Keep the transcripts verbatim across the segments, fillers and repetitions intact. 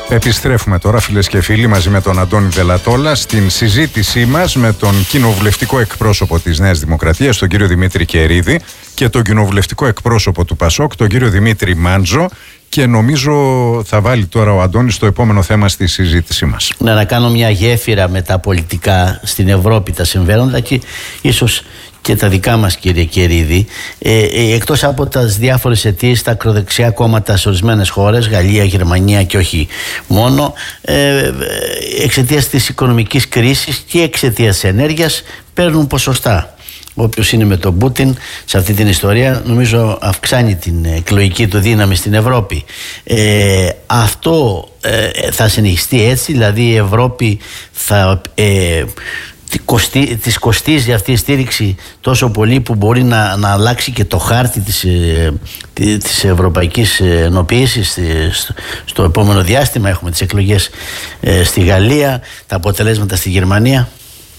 Επιστρέφουμε τώρα, φίλες και φίλοι, μαζί με τον Αντώνη Δελατόλα στην συζήτησή μας με τον κοινοβουλευτικό εκπρόσωπο της Νέας Δημοκρατίας, τον κύριο Δημήτρη Κερίδη, και τον κοινοβουλευτικό εκπρόσωπο του Πασόκ, τον κύριο Δημήτρη Μάντζο. Και νομίζω θα βάλει τώρα ο Αντώνης το επόμενο θέμα στη συζήτησή μας. Να, να κάνω μια γέφυρα με τα πολιτικά στην Ευρώπη, τα συμβαίνοντα και ίσως και τα δικά μας, κύριε Κερίδη. Ε, ε, εκτός από τις διάφορες αιτίες, τα ακροδεξιά κόμματα σε ορισμένες χώρες, Γαλλία, Γερμανία και όχι μόνο, ε, εξαιτίας της οικονομικής κρίσης και εξαιτίας της ενέργειας, παίρνουν ποσοστά. Όποιος είναι με τον Πούτιν σε αυτή την ιστορία, νομίζω αυξάνει την εκλογική του δύναμη στην Ευρώπη. Ε, αυτό ε, θα συνεχιστεί έτσι, δηλαδή η Ευρώπη θα ε, κοστί, της κοστίζει αυτή η στήριξη τόσο πολύ που μπορεί να, να αλλάξει και το χάρτη της, ε, της ευρωπαϊκής ενοποίησης στο, στο επόμενο διάστημα. Έχουμε τις εκλογές ε, στη Γαλλία, τα αποτελέσματα στη Γερμανία.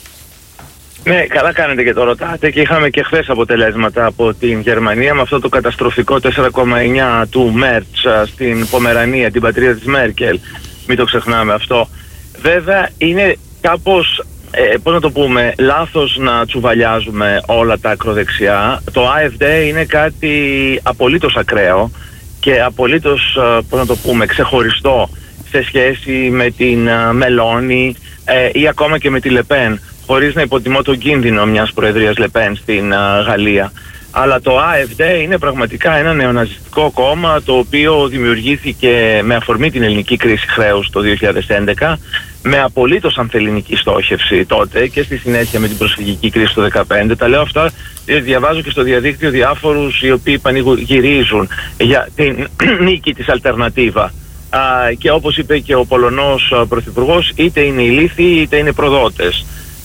Ναι, καλά κάνετε και το ρωτάτε, και είχαμε και χθες αποτελέσματα από την Γερμανία με αυτό το καταστροφικό τέσσερα κόμμα εννιά του Μέρτς στην Πομερανία, την πατρίδα της Μέρκελ. Μην το ξεχνάμε αυτό. Βέβαια είναι κάπως, ε, πώς να το πούμε, λάθος να τσουβαλιάζουμε όλα τα ακροδεξιά. Το AfD είναι κάτι απολύτως ακραίο και απολύτως, πώς να το πούμε, ξεχωριστό σε σχέση με την Μελώνη ε, ή ακόμα και με τη Λεπέν, χωρίς να υποτιμώ τον κίνδυνο μιας προεδρίας Λεπέν στην uh, Γαλλία. Αλλά το AfD είναι πραγματικά ένα νεοναζιστικό κόμμα, το οποίο δημιουργήθηκε με αφορμή την ελληνική κρίση χρέους το δύο χιλιάδες έντεκα, με απολύτως ανθελληνική στόχευση τότε και στη συνέχεια με την προσφυγική κρίση το δύο χιλιάδες δεκαπέντε. Τα λέω αυτά, διαβάζω και στο διαδίκτυο διάφορους οι οποίοι πανηγυρίζουν για την νίκη της Αλτερνατίβα. Uh, και όπως είπε και ο Πολωνός uh, πρωθυπουργός, είτε είναι ηλίθιοι είτε είναι προδότες.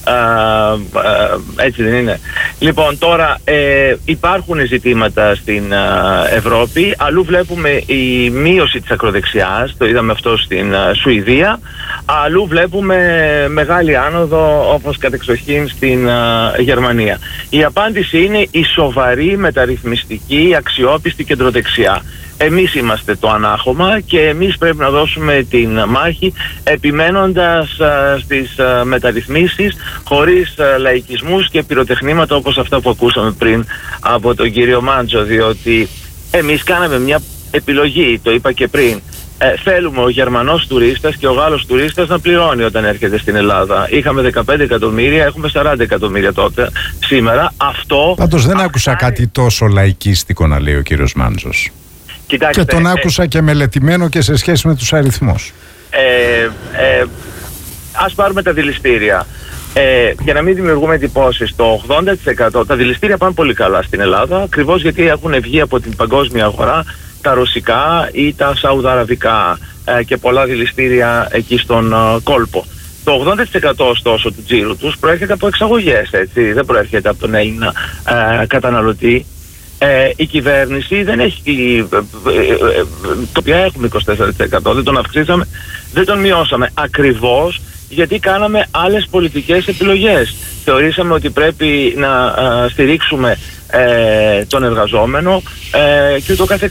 Uh, uh, έτσι δεν είναι? Λοιπόν, τώρα ε, υπάρχουν ζητήματα στην uh, Ευρώπη. Αλλού βλέπουμε η μείωση της ακροδεξιάς, το είδαμε αυτό στην uh, Σουηδία. Αλλού βλέπουμε μεγάλη άνοδο, όπως κατεξοχήν στην uh, Γερμανία. Η απάντηση είναι η σοβαρή μεταρρυθμιστική αξιόπιστη κεντροδεξιά. Εμείς είμαστε το ανάχωμα και εμείς πρέπει να δώσουμε την μάχη, επιμένοντας α, στις α, μεταρρυθμίσεις, χωρίς α, λαϊκισμούς και πυροτεχνήματα όπως αυτά που ακούσαμε πριν από τον κύριο Μάντζο, διότι εμείς κάναμε μια επιλογή, το είπα και πριν. Ε, θέλουμε ο Γερμανός τουρίστας και ο Γάλλος τουρίστας να πληρώνει όταν έρχεται στην Ελλάδα. Είχαμε δεκαπέντε εκατομμύρια, έχουμε σαράντα εκατομμύρια τότε. Σήμερα αυτό... Πάντως δεν άκουσα κάτι τόσο λαϊκίστικο να λέει ο κύριος Μάντζος. Κοιτάξτε, και τον άκουσα ε, και μελετημένο και σε σχέση με τους αριθμούς. Ε, ε, ας πάρουμε τα δηληστήρια. Ε, για να μην δημιουργούμε εντυπώσεις, το ογδόντα τοις εκατό τα δηληστήρια πάνε πολύ καλά στην Ελλάδα, ακριβώς γιατί έχουν βγει από την παγκόσμια αγορά τα ρωσικά ή τα σαουδαραβικά ε, και πολλά δηληστήρια εκεί στον ε, κόλπο. Το ογδόντα τοις εκατό ωστόσο του τζίρου τους προέρχεται από εξαγωγές, έτσι, δεν προέρχεται από τον Έλληνα ε, καταναλωτή. Ε, η κυβέρνηση δεν έχει, ε, ε, ε, το οποίο έχουμε είκοσι τέσσερα τοις εκατό, δεν τον αυξήσαμε, δεν τον μειώσαμε, ακριβώς γιατί κάναμε άλλες πολιτικές επιλογές. Θεωρήσαμε ότι πρέπει να ε, στηρίξουμε ε, τον εργαζόμενο ε, και ούτω καθεξής.